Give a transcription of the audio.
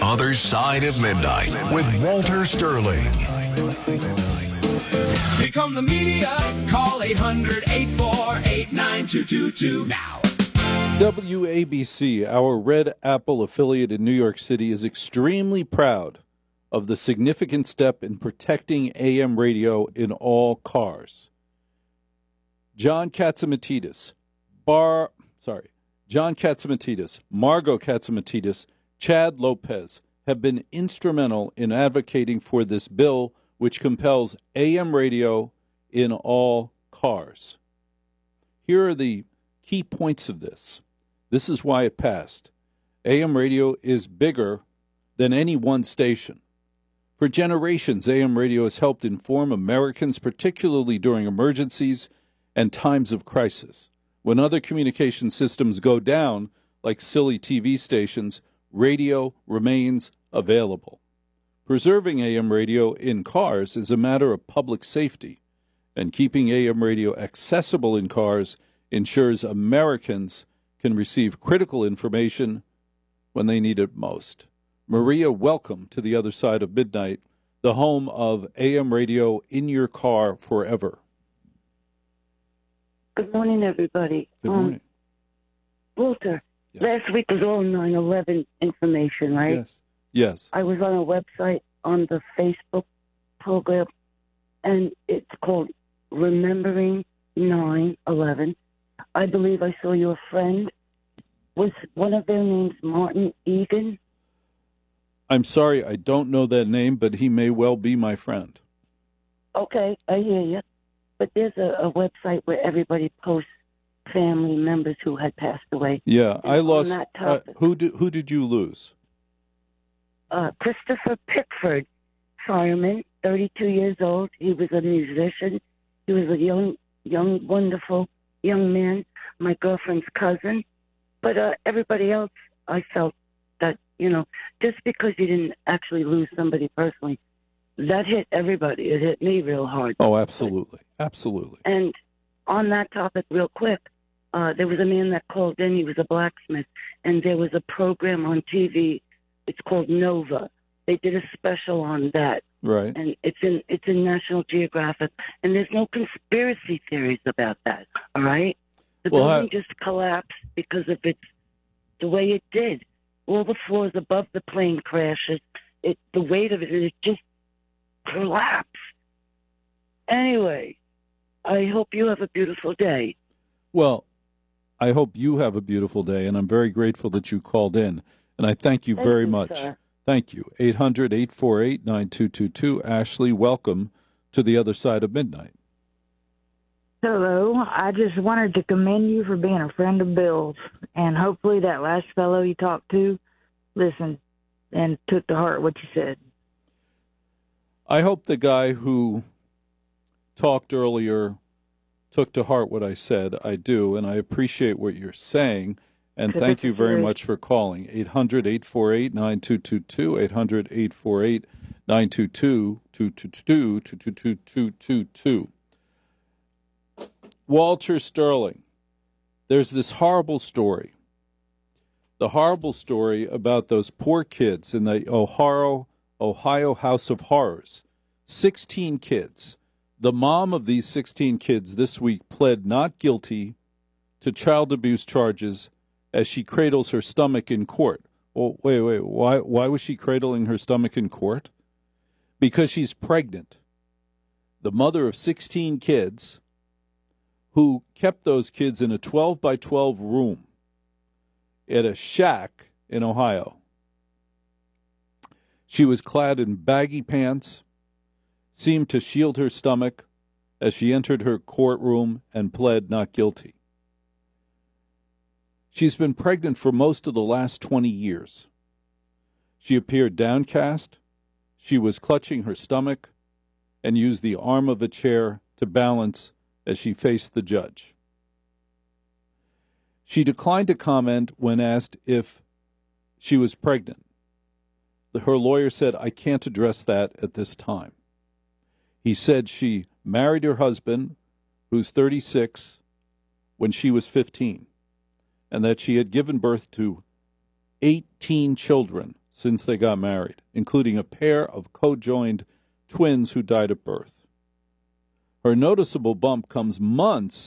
Other Side of Midnight with Walter Sterling. Here come the media. Call 800-848-9222 now. WABC, our Red Apple affiliate in New York City, is extremely proud of the significant step in protecting AM radio in all cars. John Catsimatidis, Margot Catsimatidis, Chad Lopez have been instrumental in advocating for this bill, which compels AM radio in all cars. Here are the key points of this. This is why it passed. AM radio is bigger than any one station. For generations, AM radio has helped inform Americans, particularly during emergencies and times of crisis. When other communication systems go down, like silly TV stations, radio remains available. Preserving AM radio in cars is a matter of public safety, and keeping AM radio accessible in cars ensures Americans can receive critical information when they need it most. Maria, welcome to the Other Side of Midnight, the home of AM radio in your car forever. Good morning, everybody. Good morning. Walter, Yes. last week was all 9/11 information, right? Yes. I was on a website on the Facebook program, and it's called Remembering 9/11. I believe I saw your friend. Was one of their names Martin Egan? I'm sorry, I don't know that name, but he may well be my friend. Okay, I hear you. But there's a website where everybody posts family members who had passed away. Yeah, And I on lost. that topic, Who did you lose? Christopher Pickford, fireman, 32 years old. He was a musician. He was a young, wonderful young man, my girlfriend's cousin. But everybody else, I felt that, just because you didn't actually lose somebody personally, that hit everybody. It hit me real hard. Oh, absolutely. Absolutely. And on that topic, real quick, there was a man that called in. He was a blacksmith, and there was a program on TV. It's called Nova. They did a special on that, Right. and it's in National Geographic. And there's no conspiracy theories about that. All right, the building just collapsed because of the way it did. All the floors above the plane crashes. The weight of it just collapsed. Anyway, I hope you have a beautiful day. Well, I hope you have a beautiful day, and I'm very grateful that you called in. And I thank you very much. Sir. Thank you. 800-848-9222. Ashley, welcome to the Other Side of Midnight. Hello. I just wanted to commend you for being a friend of Bill's. And hopefully that last fellow you talked to listened and took to heart what you said. I hope the guy who talked earlier took to heart what I said. I do, and I appreciate what you're saying. And thank you very much for calling. 800-848-9222, 800-848-922-222. Walter Sterling, there's this horrible story. The horrible story about those poor kids in the Ohio House of Horrors. 16 kids. The mom of these 16 kids this week pled not guilty to child abuse charges as she cradles her stomach in court. Well, wait. Why was she cradling her stomach in court? Because she's pregnant. The mother of 16 kids who kept those kids in a 12-by-12 room at a shack in Ohio. She was clad in baggy pants, seemed to shield her stomach as she entered her courtroom and pled not guilty. She's been pregnant for most of the last 20 years. She appeared downcast. She was clutching her stomach and used the arm of a chair to balance as she faced the judge. She declined to comment when asked if she was pregnant. Her lawyer said, "I can't address that at this time." He said she married her husband, who's 36, when she was 15, and that she had given birth to 18 children since they got married, including a pair of co-joined twins who died at birth. Her noticeable bump comes months